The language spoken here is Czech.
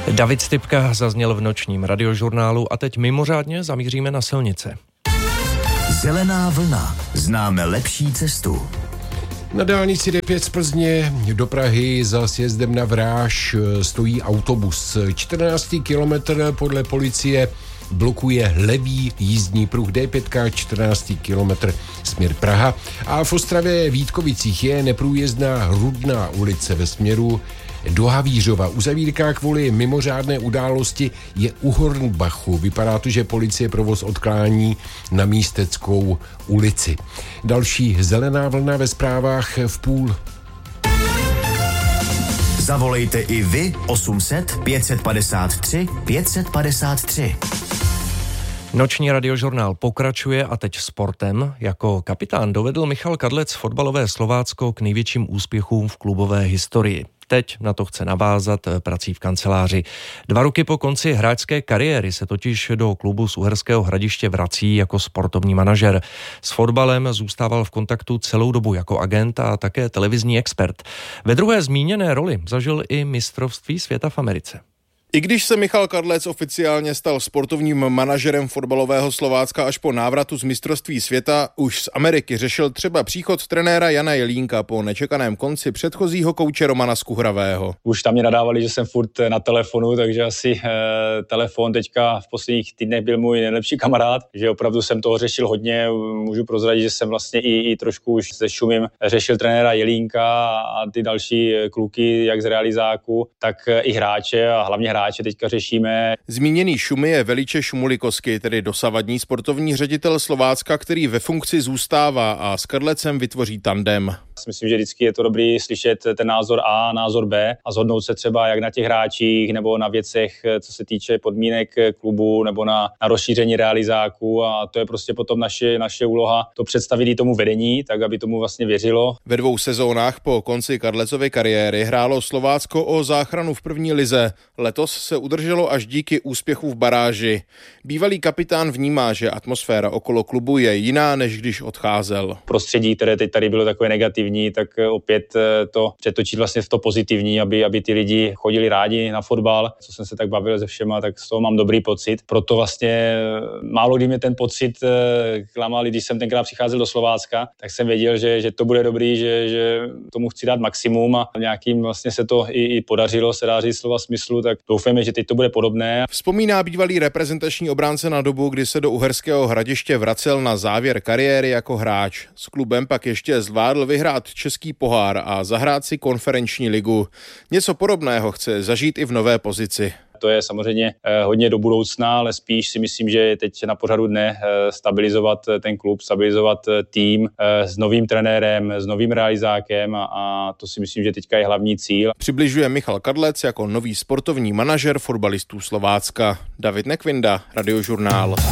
David Stypka zazněl v nočním radiožurnálu a teď mimořádně zamíříme na silnice. Zelená vlna. Známe lepší cestu. Na dálnici D5 z Plzně do Prahy za sjezdem na Vráž stojí autobus. 14. kilometr podle policie blokuje levý jízdní pruh D5, 14. kilometr směr Praha. A v Ostravě Vítkovicích je neprůjezdná Rudná ulice ve směru do Havířova. Uzavírka kvůli mimořádné události je u Hornbachu. Vypadá to, že policie provoz odklání na Místeckou ulici. Další zelená vlna ve zprávách v půl. Zavolejte i vy 800 553 553. Noční radiožurnál pokračuje a teď sportem. Jako kapitán dovedl Michal Kadlec fotbalové Slovácko k největším úspěchům v klubové historii. Teď na to chce navázat prací v kanceláři. 2 roky po konci hráčské kariéry se totiž do klubu z Uherského Hradiště vrací jako sportovní manažer. S fotbalem zůstával v kontaktu celou dobu jako agent a také televizní expert. Ve druhé zmíněné roli zažil i mistrovství světa v Americe. I když se Michal Kadlec oficiálně stal sportovním manažerem fotbalového Slovácka až po návratu z mistrovství světa, už z Ameriky řešil třeba příchod trenéra Jana Jelínka po nečekaném konci předchozího kouče Romana Skuhravého. Už tam mě nadávali, že jsem furt na telefonu, takže asi telefon teďka v posledních týdnech byl můj nejlepší kamarád, že opravdu jsem toho řešil hodně. Můžu prozradit, že jsem vlastně i trošku už se Šumím řešil trenéra Jelínka a ty další kluky, jak z realizáku, tak i hráče a hlavně hráče teďka řešíme. Zmíněný Šumy je Veliče Šumulikovský, tedy dosavadní sportovní ředitel Slovácka, který ve funkci zůstává a s Kadlecem vytvoří tandem. Myslím, že vždycky je to dobrý slyšet ten názor A, názor B a shodnout se třeba jak na těch hráčích nebo na věcech, co se týče podmínek klubu nebo na rozšíření realizáků, a to je prostě potom naše úloha to představit i tomu vedení, tak aby tomu vlastně věřilo. Ve 2 sezónách po konci Kadlecovy kariéry hrálo Slovácko o záchranu v první lize. Letos se udrželo až díky úspěchu v baráži. Bývalý kapitán vnímá, že atmosféra okolo klubu je jiná, než když odcházel. Prostředí, které teď tady bylo takové negativní, tak opět to přetočit vlastně v to pozitivní, aby ty lidi chodili rádi na fotbal. Co jsem se tak bavil se všema, tak z toho mám dobrý pocit. Proto vlastně málo kdy mě ten pocit klamal, když jsem tenkrát přicházel do Slovácka, tak jsem věděl, že to bude dobrý, že tomu chci dát maximum a nějakým vlastně se to i podařilo, se dá říct slova smyslu, tak doufáme, že teď to bude podobné. Vzpomíná bývalý reprezentační obránce na dobu, kdy se do Uherského Hradiště vracel na závěr kariéry jako hráč. S klubem pak ještě zvládl vyhrát Český pohár a zahrát si konferenční ligu. Něco podobného chce zažít i v nové pozici. To je samozřejmě hodně do budoucna, ale spíš si myslím, že je teď na pořadu dne stabilizovat ten klub, stabilizovat tým s novým trenérem, s novým realizákem a to si myslím, že teďka je hlavní cíl. Přibližuje Michal Kadlec jako nový sportovní manažer fotbalistů Slovácka. David Nekvinda, Radiožurnál.